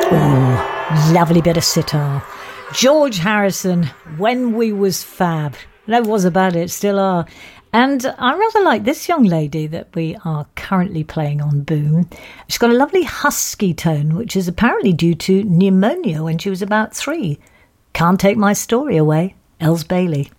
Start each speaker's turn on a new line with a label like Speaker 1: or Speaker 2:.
Speaker 1: Oh, lovely bit of sitar. George Harrison, When We Was Fab. Never was about it, still are. And I rather like this young lady that we are currently playing on Boom. She's got a lovely husky tone, which is apparently due to pneumonia when she was about 3. Can't Take My Story Away, Els Bailey.